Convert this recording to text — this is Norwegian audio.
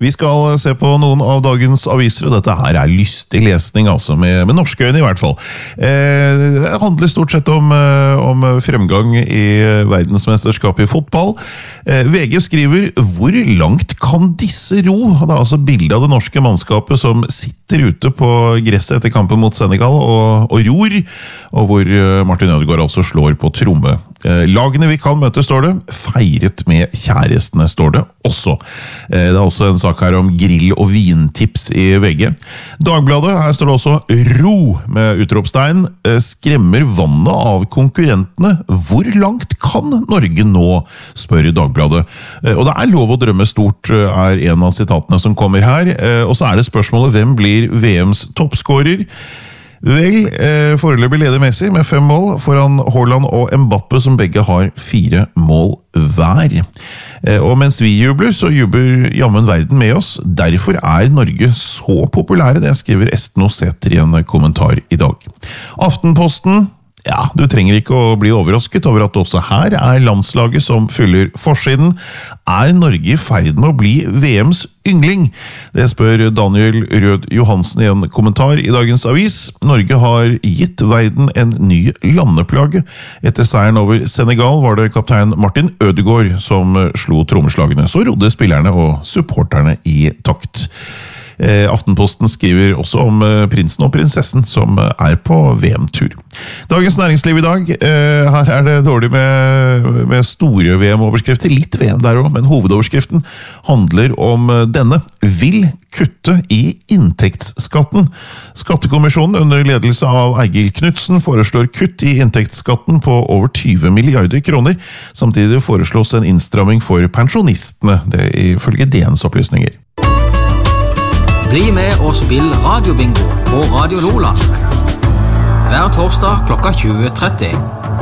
Vi skal se på noen av dagens aviser, og dette her lystig lesning, altså, med norske øyne i hvert fall. Det handler stort sett om fremgang i verdensmesterskapet i fotball. VG skriver, hvor langt kan disse ro? Det altså bildet av det norske mannskapet som sitter ute på gresset etter kampen mot Senegal og ror, og hvor Martin Ødegaard altså slår på tromme. Lagene vi kan møte, står det. Feiret med kjærestene, står det også. Det også en sak her om grill- og vintips i VG. Dagbladet, her står det også ro med utropstegn. Skremmer vannet av konkurrentene. Hvor langt kan Norge nå, spør Dagbladet. Og det lov å drømme stort, en av sitatene som kommer her. Og så det spørsmålet, hvem blir VMs toppskårer? Vel, foreløpig leder Messi med 5 mål foran Haaland og Mbappe, som begge har 4 mål hver. Og mens vi jubler, så jubler jammen verden med oss. Derfor Norge så populære, det skriver Esten Oseter i en kommentar i dag. Aftenposten, ja, du trenger ikke å bli overrasket over at også her landslaget som fyller forsiden. Norge i ferd med å bli VMs yngling? Det spør Daniel Rød Johansen i en kommentar i dagens avis. Norge har gitt verden en ny landeplage. Etter seieren over Senegal var det kaptein Martin Ødegaard som slo trommeslagene. Så rodde spillerne og supporterne i takt. Aftenposten skriver også om prinsen og prinsessen som på VM-tur. Dagens næringsliv i dag, her det dårlig med store VM-overskrifter, litt VM der også, men hovedoverskriften handler om denne. Vil kutte i inntektsskatten. Skattekommisjonen under ledelse av Eigil Knudsen foreslår kutt i inntektsskatten på over 20 milliarder kroner. Samtidig foreslås en innstramming for pensjonistene, det ifølge DNs opplysninger. Bli med og spill radiobingo på Radio Lola. Hver torsdag klokka 20:30.